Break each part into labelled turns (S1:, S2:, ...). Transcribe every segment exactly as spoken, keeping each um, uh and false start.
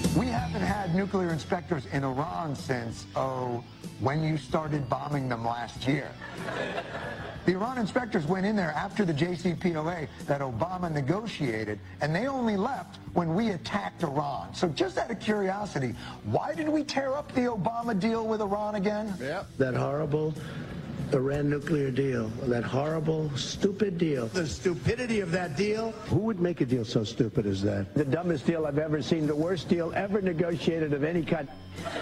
S1: We haven't had nuclear inspectors in Iran since, oh, when you started bombing them last year. The Iran inspectors went in there after the J C P O A that Obama negotiated, and they only left when we attacked Iran. So just out of curiosity, why did we tear up the Obama deal with Iran again?
S2: Yep.
S3: That horrible Iran nuclear deal, that horrible, stupid deal.
S2: The stupidity of that deal.
S3: Who would make a deal so stupid as that? The dumbest deal I've ever seen, the worst deal ever negotiated of any kind.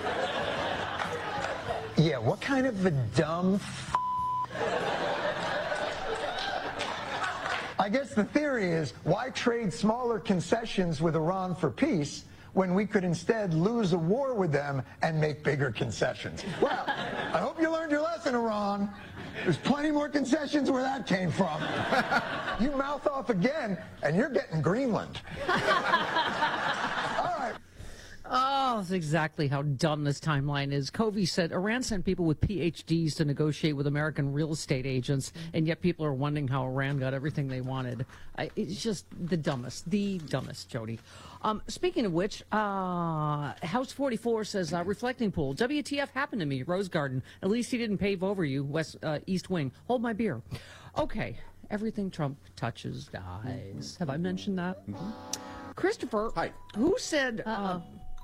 S1: Yeah, what kind of a dumb f I guess the theory is, why trade smaller concessions with Iran for peace when we could instead lose a war with them and make bigger concessions? Well, I hope you learned your lesson, Iran. There's plenty more concessions where that came from. You mouth off again, and you're getting Greenland. All right.
S4: Oh, that's exactly how dumb this timeline is. Covey said Iran sent people with P H Ds to negotiate with American real estate agents, and yet people are wondering how Iran got everything they wanted. I, it's just the dumbest, the dumbest, Jody. Um, speaking of which, uh, House forty-four says, uh, reflecting pool, W T F happened to me, Rose Garden. At least he didn't pave over you, West uh, East Wing. Hold my beer. Okay, everything Trump touches dies. Have I mentioned that? Mm-hmm. Christopher,
S2: Hi.
S4: Who said... Uh,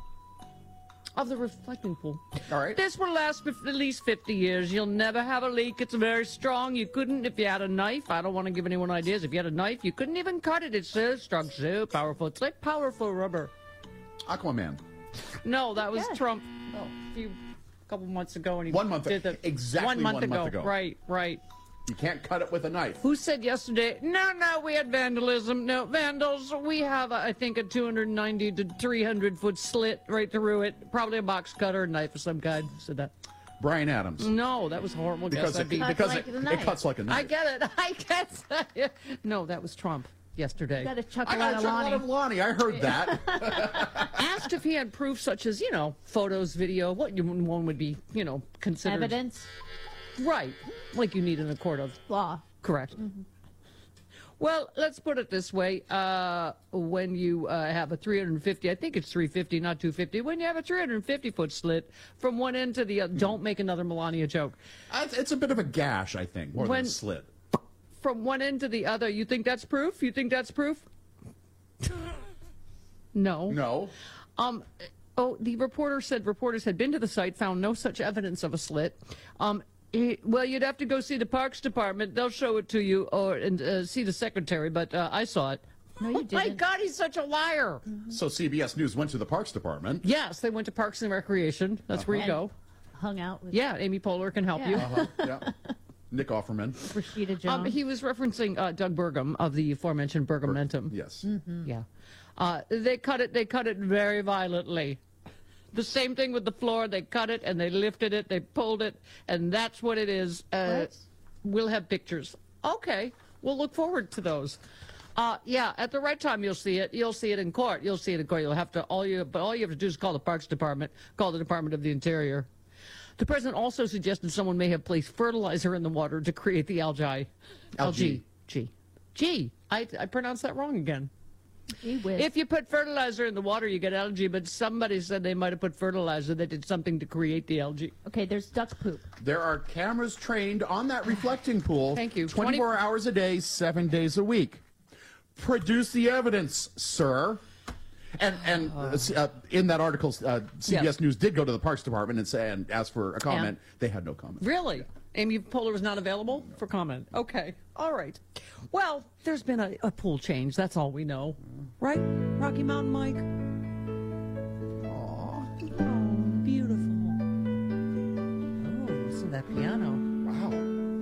S4: of the reflecting pool.
S2: All right.
S4: This will last at least fifty years. You'll never have a leak. It's very strong. You couldn't if you had a knife. I don't want to give anyone ideas. If you had a knife, you couldn't even cut it. It's so strong, so powerful. It's like powerful rubber.
S2: Aquaman.
S4: No, that was
S5: Yeah.
S4: Trump oh, a few couple months ago. And he
S2: One month
S4: did
S2: ago.
S4: the,
S2: Exactly
S4: one month,
S2: one
S4: ago.
S2: month ago.
S4: Right, right.
S2: You can't cut it with a knife.
S4: Who said yesterday, no, no, we had vandalism. No, vandals, we have, uh, I think, a two hundred ninety to three hundred foot slit right through it. Probably a box cutter, knife of some kind. Who said that?
S2: Brian Adams.
S4: No, that was a horrible.
S2: Because,
S4: guess.
S2: it,
S4: That'd be-
S2: because
S5: like
S2: it,
S5: a
S2: it
S5: knife.
S2: cuts like a knife.
S4: I get it. I guess. No, that was Trump yesterday.
S5: Got to chuck
S2: I
S5: a lot
S2: got
S5: of
S2: a lot
S5: Lonnie.
S2: of Lonnie. I heard that.
S4: Asked if he had proof such as, you know, photos, video, what you, one would be, you know, considered.
S5: Evidence,
S4: Right. Like you need in a court of.
S5: law.
S4: Correct.
S5: Mm-hmm.
S4: Well, let's put it this way. Uh, when you uh, have a three hundred fifty, I think it's three fifty, not two fifty. When you have a three hundred fifty foot slit from one end to the other, don't make another Melania joke.
S2: It's it's a bit of a gash, I think, more
S4: When-
S2: than a slit.
S4: From one end to the other, you think that's proof? You think that's proof? No.
S2: No.
S4: Um, oh, the reporter said reporters had been to the site, found no such evidence of a slit. Um, he, well, you'd have to go see the Parks Department. They'll show it to you, or and uh, see the secretary. But uh, I saw it.
S5: No, you
S4: Oh my
S5: didn't.
S4: God, he's such a liar.
S2: So C B S News went to the Parks Department.
S4: Yes, they went to Parks and Recreation. That's where you
S5: And
S4: go.
S5: Hung out with
S4: Yeah, Amy Poehler can help
S5: Yeah.
S4: you.
S2: Uh-huh. Yeah. Nick Offerman.
S5: Rashida Jones.
S4: Um, he was referencing uh, Doug Burgum of the aforementioned Burgumentum.
S2: Yes.
S4: Yeah. Uh, they cut it. They cut it very violently. The same thing with the floor. They cut it and they lifted it. They pulled it, and that's what it is. Uh,
S5: What?
S4: We'll have pictures. Okay. We'll look forward to those. Uh, yeah, at the right time you'll see it. You'll see it in court. You'll see it in court. You'll have to all you, but all you have to do is call the Parks Department. Call the Department of the Interior. The president also suggested someone may have placed fertilizer in the water to create the algae.
S2: Algae.
S4: G. G. I, I pronounced that wrong again.
S5: Gee whiz.
S4: If you put fertilizer in the water, you get algae, but somebody said they might have put fertilizer that did something to create the algae.
S5: Okay, there's duck poop.
S2: There are cameras trained on that reflecting pool.
S4: Thank you.
S2: twenty-four hours a day, seven days a week. Produce the evidence, sir. And and uh, uh, in that article, uh, C B S
S4: Yes.
S2: News did go to the Parks Department and say and ask for a comment. They had no comment.
S4: Really? Amy Poehler was not available for comment. Okay. All right. Well, there's been a, a pool change. That's all we know. Right? Rocky Mountain Mike? Oh, beautiful. Oh, listen to that piano.